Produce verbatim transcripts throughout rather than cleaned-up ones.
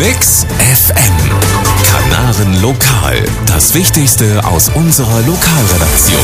Mix F M. Kanaren Lokal. Das Wichtigste aus unserer Lokalredaktion.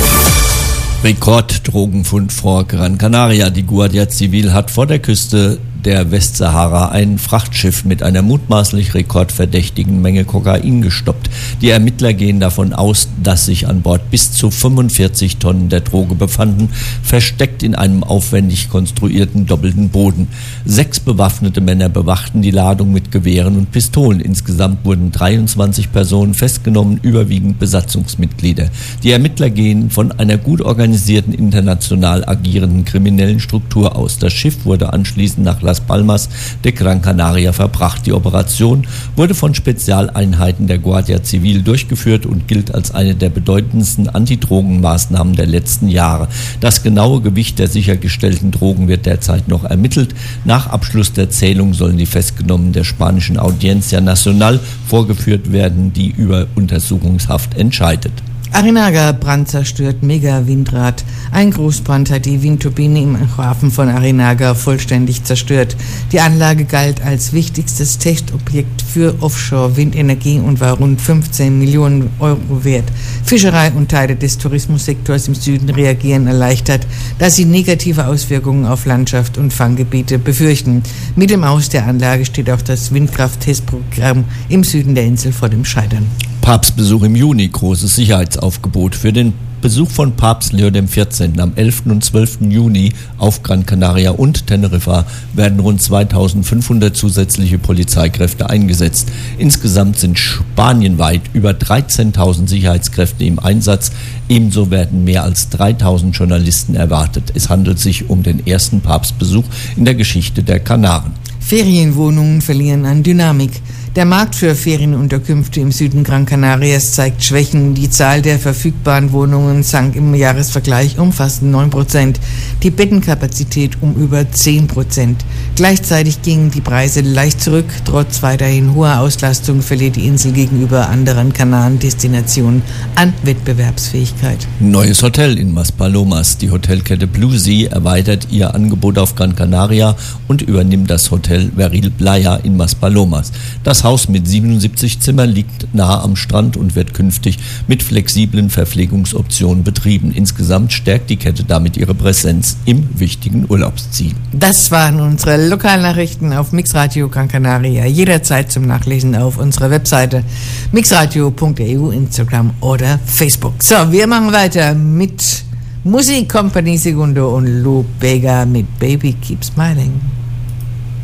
Rekorddrogenfund vor Gran Canaria. Die Guardia Civil hat vor der Küste der Westsahara ein Frachtschiff mit einer mutmaßlich rekordverdächtigen Menge Kokain gestoppt. Die Ermittler gehen davon aus, dass sich an Bord bis zu fünfundvierzig Tonnen der Droge befanden, versteckt in einem aufwendig konstruierten doppelten Boden. Sechs bewaffnete Männer bewachten die Ladung mit Gewehren und Pistolen. Insgesamt wurden dreiundzwanzig Personen festgenommen, überwiegend Besatzungsmitglieder. Die Ermittler gehen von einer gut organisierten, international agierenden kriminellen Struktur aus. Das Schiff wurde anschließend nach Las Palmas de Gran Canaria verbracht. Die Operation wurde von Spezialeinheiten der Guardia Civil durchgeführt und gilt als eine der bedeutendsten Antidrogenmaßnahmen der letzten Jahre. Das genaue Gewicht der sichergestellten Drogen wird derzeit noch ermittelt. Nach Abschluss der Zählung sollen die Festgenommenen der spanischen Audiencia Nacional vorgeführt werden, die über Untersuchungshaft entscheidet. Arinaga, Brand zerstört Mega-Windrad. Ein Großbrand hat die Windturbine im Hafen von Arinaga vollständig zerstört. Die Anlage galt als wichtigstes Testobjekt für Offshore-Windenergie und war rund fünfzehn Millionen Euro wert. Fischerei und Teile des Tourismussektors im Süden reagieren erleichtert, da sie negative Auswirkungen auf Landschaft und Fanggebiete befürchten. Mit dem Aus der Anlage steht auch das Windkraft-Testprogramm im Süden der Insel vor dem Scheitern. Papstbesuch im Juni, großes Sicherheitsaufgebot für den Besuch von Papst Leo der vierzehnten. Am elften und zwölften Juni auf Gran Canaria und Teneriffa werden rund zweitausendfünfhundert zusätzliche Polizeikräfte eingesetzt. Insgesamt sind spanienweit über dreizehntausend Sicherheitskräfte im Einsatz. Ebenso werden mehr als dreitausend Journalisten erwartet. Es handelt sich um den ersten Papstbesuch in der Geschichte der Kanaren. Ferienwohnungen verlieren an Dynamik. Der Markt für Ferienunterkünfte im Süden Gran Canarias zeigt Schwächen. Die Zahl der verfügbaren Wohnungen sank im Jahresvergleich um fast neun Prozent, die Bettenkapazität um über zehn Prozent. Gleichzeitig gingen die Preise leicht zurück. Trotz weiterhin hoher Auslastung verliert die Insel gegenüber anderen Kanarendestinationen an Wettbewerbsfähigkeit. Neues Hotel in Maspalomas. Die Hotelkette Blue Sea erweitert ihr Angebot auf Gran Canaria und übernimmt das Hotel Veril Playa in Maspalomas. Das Haus mit siebenundsiebzig Zimmern liegt nahe am Strand und wird künftig mit flexiblen Verpflegungsoptionen betrieben. Insgesamt stärkt die Kette damit ihre Präsenz im wichtigen Urlaubsziel. Das waren unsere Lokalnachrichten auf Mixradio Gran Canaria. Jederzeit zum Nachlesen auf unserer Webseite mixradio punkt e u, Instagram oder Facebook. So, wir machen weiter mit Musik Company Segundo und Lou Bega mit Baby Keep Smiling.